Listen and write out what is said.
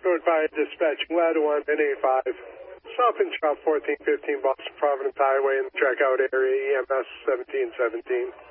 Code 5 dispatching ladder 1 and A5. Stop and shop 1415 Boston Providence Highway in the Trackout area, EMS 1717.